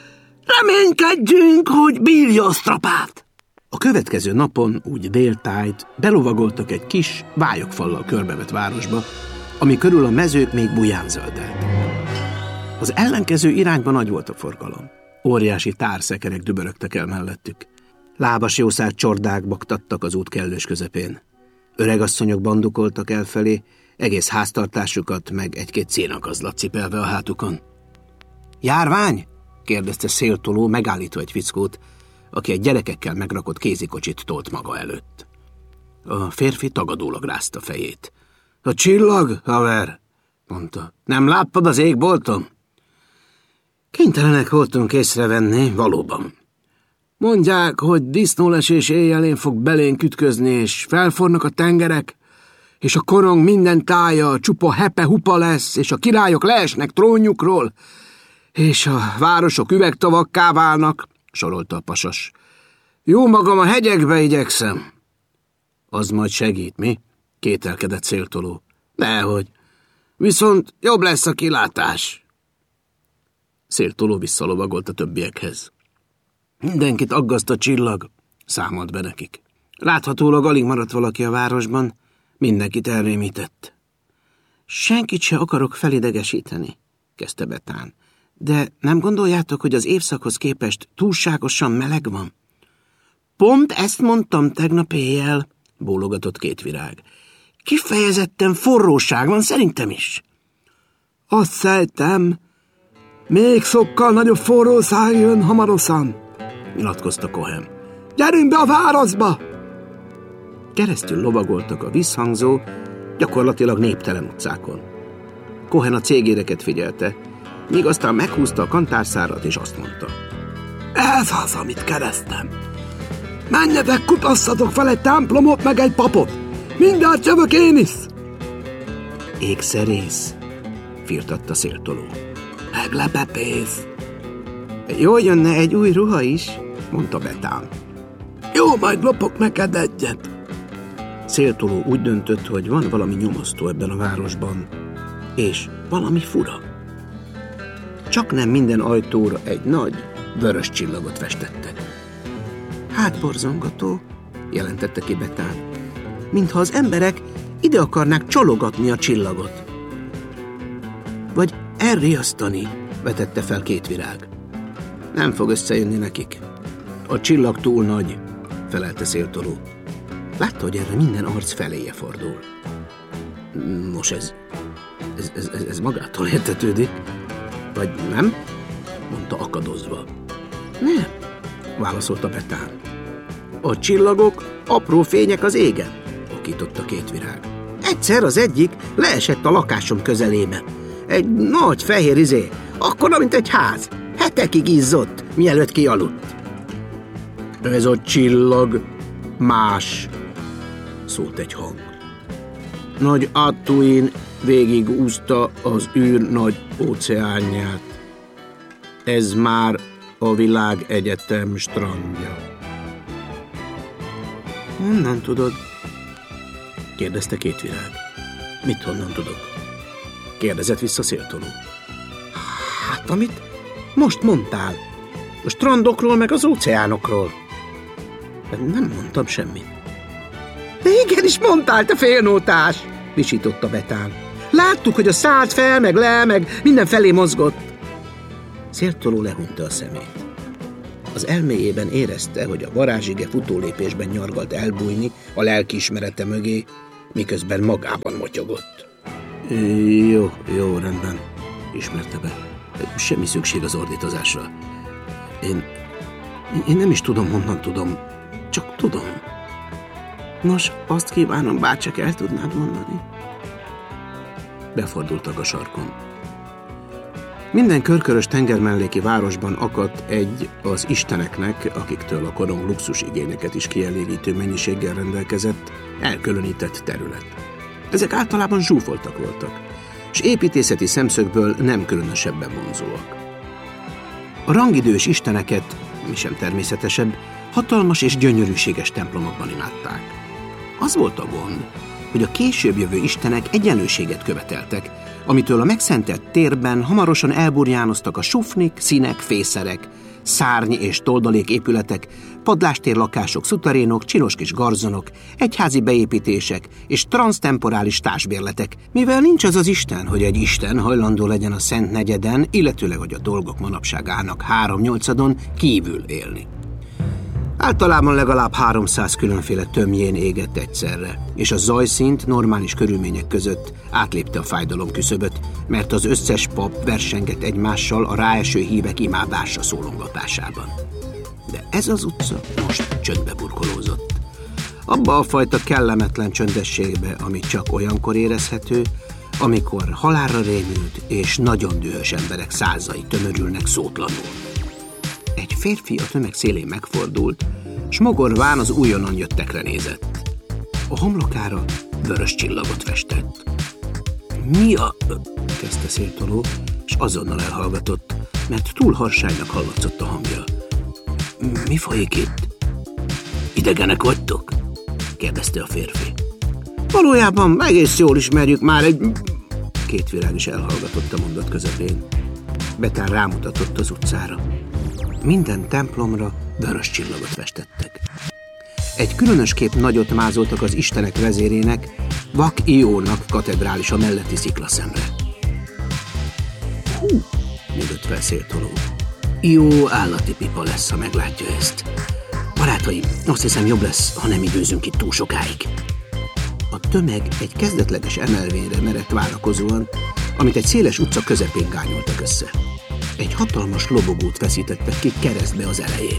reménykedjünk, hogy bírja a strapát. A következő napon, úgy déltájt, belovagoltak egy kis, vályogfallal körbevett városba, ami körül a mezők még buján zöldeltek. Az ellenkező irányban nagy volt a forgalom. Óriási társzekerek dübörögtek el mellettük. Lábas jószált csordák baktattak az út kellős közepén. Öregasszonyok bandukoltak elfelé, egész háztartásukat meg egy-két szénakazlat cipelve a hátukon. Járvány? kérdezte Széltoló, megállítva egy fickót, aki egy gyerekekkel megrakott kézikocsit tolt maga előtt. A férfi tagadólag rázta fejét. A csillag, haver, mondta. Nem láttad az égbolton? Kénytelenek voltunk észrevenni, valóban. Mondják, hogy disznólesés éjjelén fog belénk ütközni, és felfornak a tengerek, és a korong minden tája csupa hepe-hupa lesz, és a királyok leesnek trónjukról, és a városok üvegtavakká válnak, sorolta a pasas. Jó magam a hegyekbe igyekszem. Az majd segít, mi? Kételkedett Széltoló. Nehogy. Viszont jobb lesz a kilátás. Széltoló visszalovagolt a többiekhez. Mindenkit aggaszt a csillag, számolt be nekik. Láthatólag alig maradt valaki a városban, mindenkit elrémített. Senkit se akarok felidegesíteni, kezdte Betán. De nem gondoljátok, hogy az évszakhoz képest túlságosan meleg van? Pont ezt mondtam tegnap éjjel, bólogatott Kétvirág. Kifejezetten forróság van, szerintem is. Azt sejtem, még sokkal nagyobb forróság jön hamarosan, nyilatkozta Cohen. Gyerünk be a városba! Keresztül lovagoltak a visszhangzó, gyakorlatilag néptelen utcákon. Cohen a cégéreket figyelte, míg aztán meghúzta a kantárszárat, és azt mondta. Ez az, amit keresztem. Menjetek, kutasszatok fel egy templomot, meg egy papot. Mindjárt jövök én is. Ékszerész, firtatta Széltoló. Meglepepész. Jól jönne egy új ruha is, mondta Betán. Jó, majd lopok neked egyet. Széltoló úgy döntött, hogy van valami nyomasztó ebben a városban, és valami fura. Csak nem minden ajtóra egy nagy, vörös csillagot festettek. Hát borzongató, jelentette ki Betán, mintha az emberek ide akarnák csalogatni a csillagot. Vagy elriasztani, vetette fel Kétvirág. Nem fog összejönni nekik. A csillag túl nagy, felelte Széltoló. Látta, hogy erre minden arc feléje fordul. Nos, ez, ez, ez, ez magától értetődik. Vagy nem? Mondta akadozva. Nem, válaszolta Betán. A csillagok apró fények az égen, okította Kétvirág. Egyszer az egyik leesett a lakásom közelébe. Egy nagy fehér izé, akkora, mint egy ház. Hetekig izzott, mielőtt kialudt. Ez a csillag más, szólt egy hang. Nagy Atuin végigúzta az űr nagy óceánját. Ez már a világegyetem strandja. Honnan tudod? Kérdezte Kétvirág. Mit honnan tudok? Kérdezett vissza Széltoló. Hát, amit most mondtál. A strandokról meg az óceánokról. Nem mondtam semmit. De igenis mondtál, te félnótás, visította Betán. Láttuk, hogy a szád fel, meg le, meg mindenfelé mozgott. Széltoló lehunta a szemét. Az elméjében érezte, hogy a varázsige futólépésben nyargalt elbújni a lelkiismerete mögé, miközben magában motyogott. Jó, jó, rendben, ismerte be. Semmi szükség az ordítozásra. Én, én nem is tudom, honnan tudom, csak tudom. Nos, azt kívánom, bárcsak el tudnád mondani. Befordultak a sarkon. Minden körkörös tengermelléki városban akadt egy az isteneknek, akiktől a korong luxusigényeket is kielégítő mennyiséggel rendelkezett, elkülönített terület. Ezek általában zsúfoltak voltak, és építészeti szemszögből nem különösebben vonzóak. A rangidős isteneket, mi sem természetesebb, hatalmas és gyönyörűséges templomokban imádták. Az volt a gond, hogy a később jövő istenek egyenlőséget követeltek, amitől a megszentelt térben hamarosan elburjánoztak a sufnik, színek, fészerek, szárny és toldalék épületek, padlástérlakások, szuterénok, csinos kis garzonok, egyházi beépítések és transztemporális társbérletek, mivel nincs az az isten, hogy egy isten hajlandó legyen a Szent Negyeden, illetőleg, hogy a dolgok manapság állnak háromnyolcadon kívül élni. Általában legalább háromszáz különféle tömjén égett egyszerre, és a zajszint normális körülmények között átlépte a fájdalom küszöböt, mert az összes pap versengett egymással a ráeső hívek imádásra szólongatásában. De ez az utca most csöndbe burkolózott. Abba a fajta kellemetlen csöndességbe, ami csak olyankor érezhető, amikor halálra rémült és nagyon dühös emberek százai tömörülnek szótlanul. Egy férfi a tömeg szélén megfordult, s mogorván az újonnan jöttekre nézett. A homlokára vörös csillagot festett. Mi a... kezdte Széltoló, s azonnal elhallgatott, mert túl harsánynak hallatszott a hangja. Mi folyik itt? Idegenek vagytok? kérdezte a férfi. Valójában egész jól ismerjük már egy... Két virág is elhallgatott a mondat közepén. Betán rámutatott az utcára. Minden templomra vörös csillagot festettek. Egy különös kép nagyot mázoltak az istenek vezérének, Vak Iónak katedrálisa melletti sziklaszemre. Hú, nyugodt fel Széltoló. Ió állati pipa lesz, ha meglátja ezt. Barátaim, azt hiszem jobb lesz, ha nem időzünk itt túl sokáig. A tömeg egy kezdetleges emelvényre merett várakozóan, amit egy széles utca közepén gányoltak össze. Egy hatalmas lobogót feszítettek ki keresztbe az elején.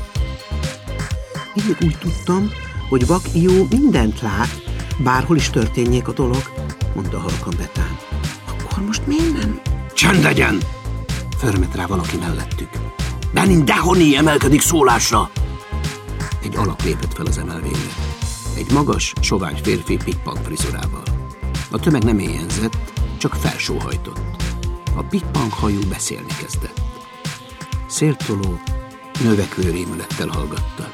Mindig úgy tudtam, hogy Vak Ió mindent lát, bárhol is történjék a dolog, mondta halkan Betán. Akkor most miért nem? Csend legyen! Förmet rá valaki mellettük. Benin Dehoni emelkedik szólásra! Egy alak lépett fel az emelvényre. Egy magas, sovány férfi pippang frizurával. A tömeg nem éjjenzett, csak felsóhajtott. A pippang hajú beszélni kezdett. Széltoló növekvő rémülettel hallgatta.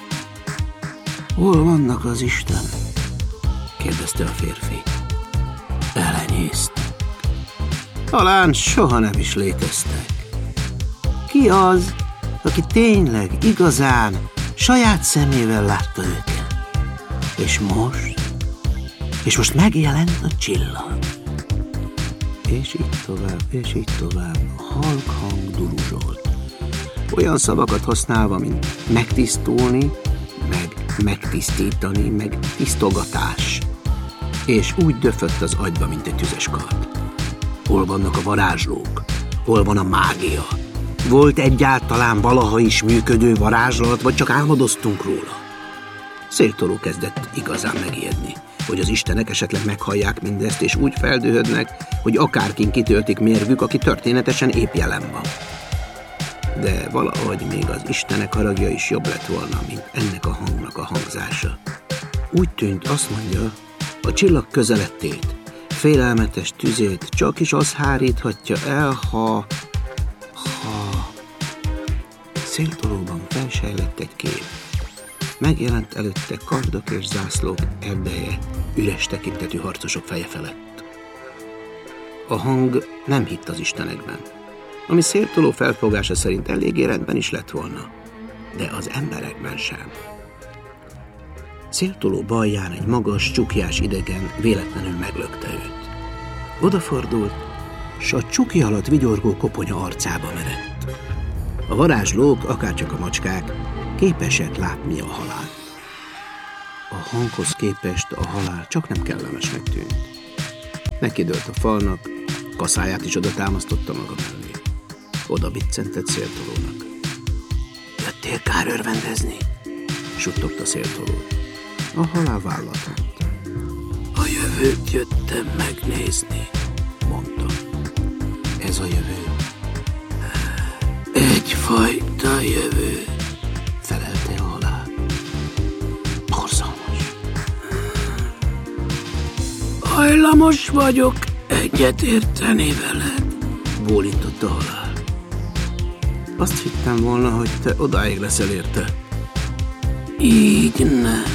Hol vannak az istenek? kérdezte a férfi. Elenyésztek. Talán soha nem is léteztek. Ki az, aki tényleg, igazán, saját szemével látta őket? És most? És most megjelent a csillag. És így tovább, és így tovább, halk hang duruzsolt. Olyan szavakat használva, mint megtisztulni, meg megtisztítani, meg tisztogatás. És úgy döfött az agyba, mint egy tüzes kard. Hol vannak a varázslók? Hol van a mágia? Volt egyáltalán valaha is működő varázslat, vagy csak álmodoztunk róla? Széltoló kezdett igazán megijedni, hogy az istenek esetleg meghallják mindezt, és úgy feldühödnek, hogy akárkin kitöltik mérvük, aki történetesen épp jelen van. De valahogy még az istenek haragja is jobb lett volna, mint ennek a hangnak a hangzása. Úgy tűnt, azt mondja, a csillag közelettét, félelmetes tüzét csak is az háríthatja el, ha... ha... Széltolóban felsejlett egy kép. Megjelent előtte kardok és zászlók erdeje, üres tekintetű harcosok feje felett. A hang nem hitt az istenekben, ami Széltoló felfogása szerint eléggé rendben is lett volna, de az emberekben sem. Széltoló balján egy magas, csukjás idegen véletlenül meglökte őt. Odafordult, s a csukja alatt vigyorgó koponya arcába merett. A varázslók, akárcsak a macskák, képesek látni a halált. A hanghoz képest a halál csak nem kellemesnek tűnt. Nekidőlt a falnak, kaszáját is oda támasztotta maga mellé. Oda biccentett Széltolónak. Jöttél kárörvendezni? Suttogta Széltoló. A halál vállat mondta. A jövőt jöttem megnézni, mondta. Ez a jövő? Egyfajta jövő, felelte a halál. Borzalmas. Hajlamos vagyok egyetérteni veled, bólintott a halál. Azt hittem volna, hogy te odáig leszel érte. Így nem.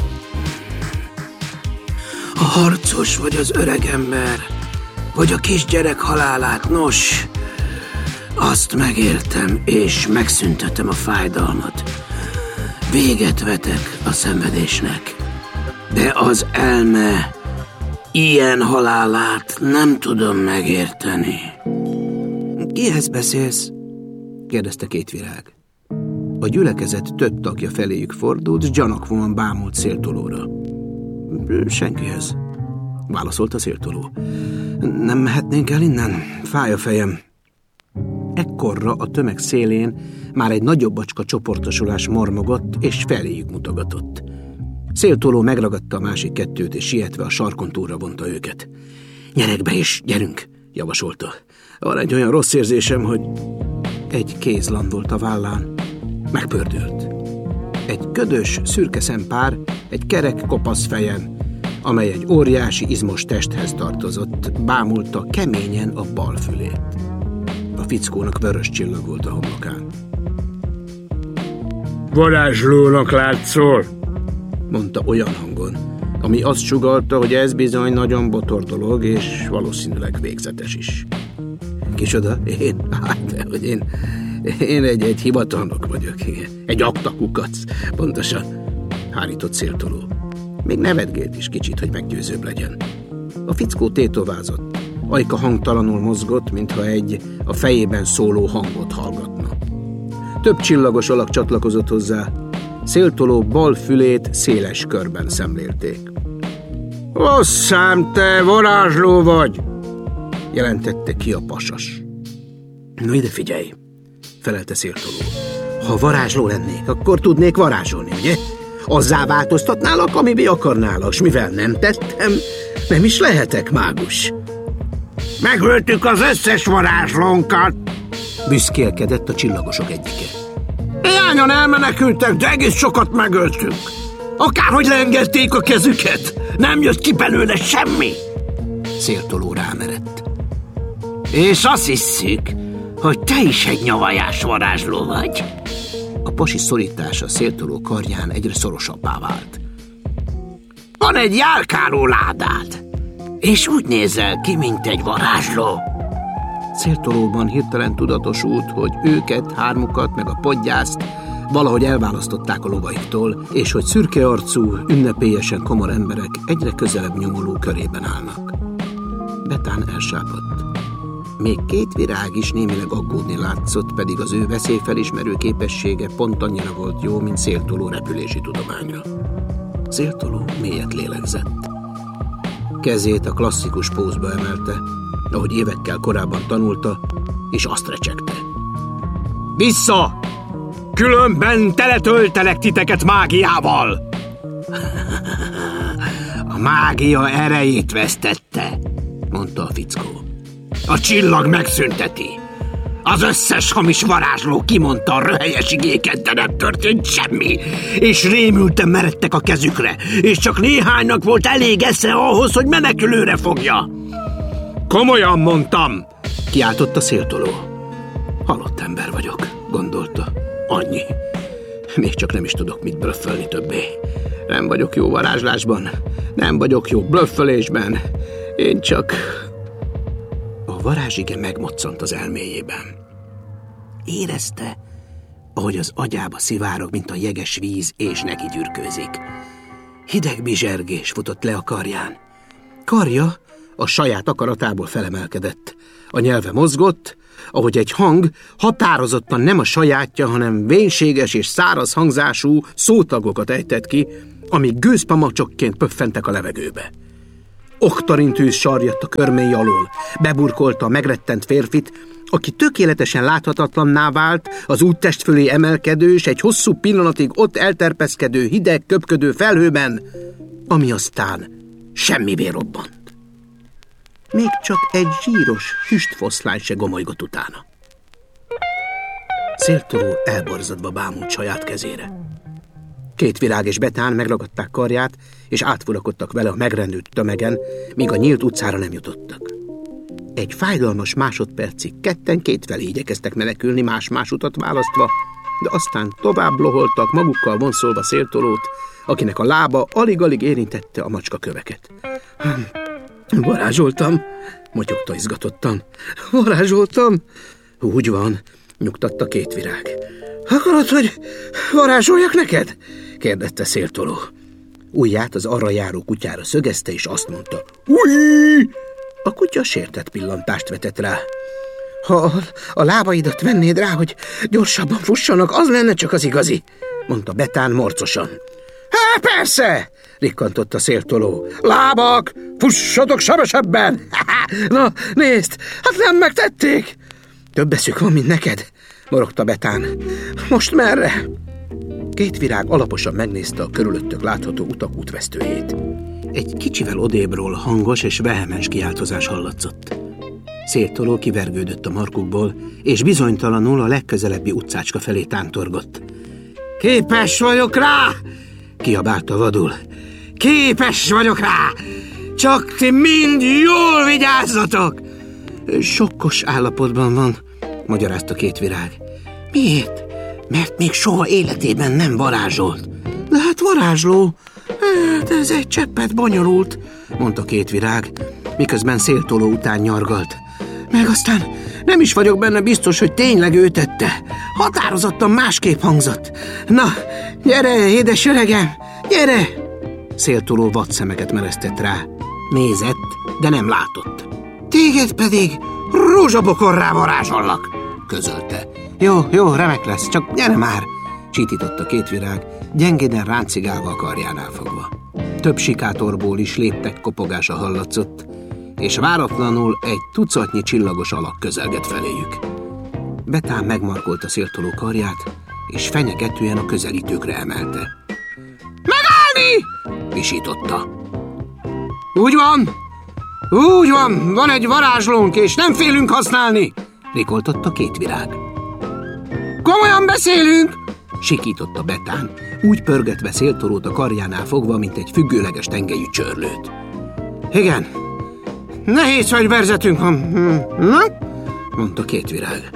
Ha harcos vagy az öregember, vagy a kisgyerek halálát, nos, azt megéltem, és megszüntetem a fájdalmat. Véget vetek a szenvedésnek. De az elme ilyen halálát nem tudom megérteni. Kihez beszélsz? Kérdezte Kétvirág. A gyülekezet több tagja feléjük fordult, s gyanakvóan bámult Széltolóra. Senkihez, válaszolta Széltoló. Nem mehetnénk el innen? Fáj a fejem. Ekkorra a tömeg szélén már egy nagyobb bacska csoportosulás mormogott, és feléjük mutogatott. Széltoló megragadta a másik kettőt, és sietve a sarkon túlra vonta őket. Nyerek be és gyerünk, javasolta. Van egy olyan rossz érzésem, hogy... Egy kéz landolt a vállán. Megpördült. Egy ködös, szürke szempár, egy kerek kopasz fejen, amely egy óriási izmos testhez tartozott, bámulta keményen a bal fülét. A fickónak vörös csillag volt a homlokán. Varázslónak látszol, mondta olyan hangon, ami azt sugallta, hogy ez bizony nagyon botor dolog, és valószínűleg végzetes is. Kicsoda? Én? Hát, de, hogy én... Én egy, egy hivatalnok vagyok, igen. Egy aktakukac, pontosan, hárított Széltoló. Még nevetgélt is kicsit, hogy meggyőzőbb legyen. A fickó tétovázott. Ajka hangtalanul mozgott, mintha egy a fejében szóló hangot hallgatna. Több csillagos alak csatlakozott hozzá. Széltoló bal fülét széles körben szemlélték. Hosszám, te varázsló vagy! Jelentette ki a pasas. No ide figyelj, felelte Széltoló. Ha varázsló lennék, akkor tudnék varázsolni, ugye? Azzá változtatnálak, amivé akarnálak, s mivel nem tettem, nem is lehetek mágus. Megöltük az összes varázslónkat, büszkélkedett a csillagosok egyike. Néhányan elmenekültek, de egész sokat megöltünk. Akárhogy leengedték a kezüket, nem jött ki belőle semmi. Széltoló rámerett. És azt hisszük, hogy te is egy nyavajás varázsló vagy. A pasi szorítása Széltoló karján egyre szorosabbá vált. Van egy járkáló ládád, és úgy nézel ki, mint egy varázsló. Széltolóban hirtelen tudatosult, hogy őket, hármukat, meg a podgyászt valahogy elválasztották a lovaiktól, és hogy szürke arcú, ünnepélyesen komor emberek egyre közelebb nyomuló körében állnak. Betán elsápadt. Még Kétvirág is némileg aggódni látszott, pedig az ő veszélyfelismerő képessége pont annyira volt jó, mint Széltoló repülési tudománya. Széltoló mélyet lélegzett. Kezét a klasszikus pózba emelte, ahogy évekkel korábban tanulta, és azt recsegte. Vissza! Különben teletöltelek titeket mágiával! A mágia erejét vesztette, mondta a fickó. A csillag megszünteti. Az összes hamis varázsló kimondta a röhelyes igéket, de nem történt semmi, és rémülten meredtek a kezükre, és csak néhánynak volt elég esze ahhoz, hogy menekülőre fogja. Komolyan mondtam, kiáltotta Széltoló. Halott ember vagyok, gondolta. Annyi. Még csak nem is tudok mit blöffölni többé. Nem vagyok jó varázslásban, nem vagyok jó blöffölésben. Én csak... A varázsige megmoccant az elméjében. Érezte, ahogy az agyába szivárog, mint a jeges víz, és neki gyürkőzik. Hideg bizsergés futott le a karján. Karja A saját akaratából felemelkedett. A nyelve mozgott, ahogy egy hang határozottan nem a sajátja, hanem vénséges és száraz hangzású szótagokat ejtett ki, amik gőzpamacsokként pöffentek a levegőbe. Oktarintűz sarjadt a körmély alól, beburkolta a megrettent férfit, aki tökéletesen láthatatlanná vált az úttest fölé emelkedő és egy hosszú pillanatig ott elterpeszkedő, hideg, köpködő felhőben, ami aztán semmivé robbant. Még csak egy zsíros füstfoszlány se gomolygott utána. Széltoló elborzadva bámult saját kezére. Kétvirág és Betán megragadták karját, és átfurakodtak vele a megrendült tömegen, míg a nyílt utcára nem jutottak. Egy fájdalmas másodpercig ketten kétfelé igyekeztek menekülni, más-más utat választva, de aztán tovább loholtak, magukkal vonszolva Széltolót, akinek a lába alig-alig érintette a macskaköveket. Varázsoltam, motyogta izgatottan. Varázsoltam? Úgy van, nyugtatta Kétvirág. Akarod, hogy varázsoljak neked? Kérdezte Széltoló. Ujját az arra járó kutyára szögezte, és azt mondta. Új! A kutya sértett pillantást vetett rá. Ha a lábaidat vennéd rá, hogy gyorsabban fussanak, az lenne csak az igazi, mondta Betán morcosan. Há, persze! Rikkantotta Széltoló. Lábak, fussatok sebesebben! Na, nézd, hát nem megtették! Több eszük van, mint neked, morogta Betán. Most merre? Kétvirág alaposan megnézte a körülöttök látható utak útvesztőjét. Egy kicsivel odébről hangos és vehemens kiáltozás hallatszott. Széltoló kivergődött a markukból, és bizonytalanul a legközelebbi utcácska felé tántorgott. Képes vagyok rá! Kiabálta vadul. Képes vagyok rá! Csak ti mind jól vigyázzatok! Sokkos állapotban van, magyarázta Kétvirág. Miért? Mert még soha életében nem varázsolt. De hát varázsló. Hát ez egy cseppet bonyolult, mondta Kétvirág, miközben Széltoló után nyargalt. Meg aztán nem is vagyok benne biztos, hogy tényleg ő tette. Határozottan másképp hangzott. Na, gyere, édes öregem, gyere! Széltoló vadszemeket meresztett rá. Nézett, de nem látott. Téged pedig rózsabokorrá varázsollak, közölte. Jó, jó, remek lesz, csak gyere már, csitította Kétvirág, gyengéden ráncigálva a karjánál fogva. Több sikátorból is léptek kopogása hallatszott, és váratlanul egy tucatnyi csillagos alak közelgett feléjük. Betán megmarkolta Széltoló karját, és fenyegetően a közelítőkre emelte. Megállni! Visította. Úgy van, úgy van, van egy varázslónk, és nem félünk használni, rikoltotta Kétvirág. Komolyan beszélünk, sikította Betán, úgy pörgetve Széltolót a karjánál fogva, mint egy függőleges tengelyű csörlőt. Igen, nehéz fegyverzetünk van, na? Mondta Kétvirág.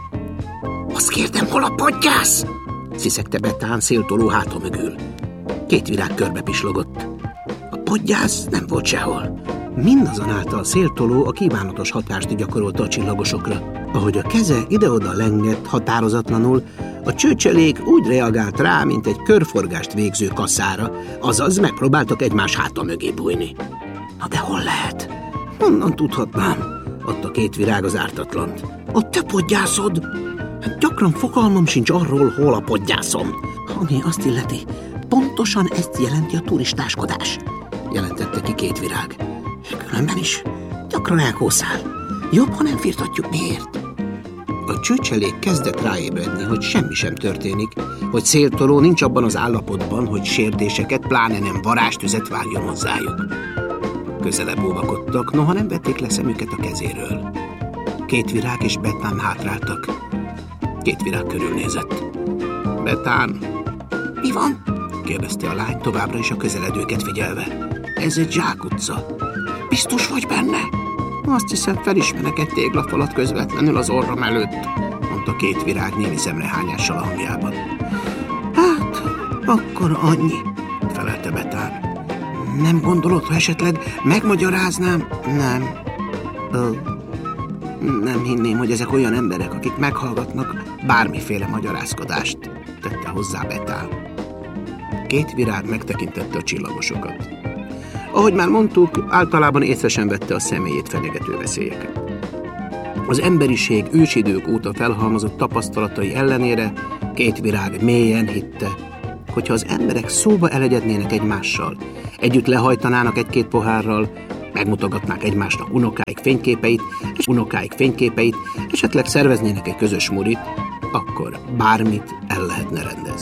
Azt kérdem, hol a podgyász? Sziszegte Betán Széltoló háta mögül. Kétvirág körbe pislogott. A podgyász nem volt sehol. Mindazonáltal Széltoló a kívánatos hatást gyakorolta a csillagosokra. Ahogy a keze ide-oda lengett határozatlanul, a csőcselék úgy reagált rá, mint egy körforgást végző kasszára, azaz megpróbáltak egymás háta mögé bújni. Na de hol lehet? Honnan tudhatnám? Adta Kétvirág az ártatlant. A te podgyászod? Hát gyakran fogalmam sincs arról, hol a podgyászom. Ami azt illeti, pontosan ezt jelenti a turistáskodás, jelentette ki Kétvirág. Különben is gyakran elkószál. Jobb, ha nem firtatjuk. Miért? A csőcselék kezdett ráébredni, hogy semmi sem történik, hogy Széltoló nincs abban az állapotban, hogy sérdéseket, pláne nem varázstüzet vágjon hozzájuk. Közelebb óvakodtak, noha nem vették le szemüket a kezéről. Kétvirág és Betán hátráltak. Kétvirág körülnézett. Betán, mi van? Kérdezte a lány, továbbra is a közeledőket figyelve. Ez egy zsákutca. Biztos vagy benne? Azt hiszem, felismerek egy téglafalat közvetlenül az orrom előtt, mondta Kétvirág némi szemrehányással a hangjában. Hát, akkor annyi, felelte Betán. Nem gondolod, ha esetleg megmagyaráznám? Nem. Ö, nem hinném, hogy ezek olyan emberek, akik meghallgatnak bármiféle magyarázkodást, tette hozzá Betán. Kétvirág megtekintette a csillagosokat. Ahogy már mondtuk, általában észre sem vette a személyét fenyegető veszélyeket. Az emberiség ősidők óta felhalmozott tapasztalatai ellenére Két Virág mélyen hitte, hogyha az emberek szóba elegyednének egymással, együtt lehajtanának egy-két pohárral, megmutogatnák egymásnak unokáik fényképeit, és unokáik fényképeit, esetleg szerveznének egy közös murit, akkor bármit el lehetne rendezni.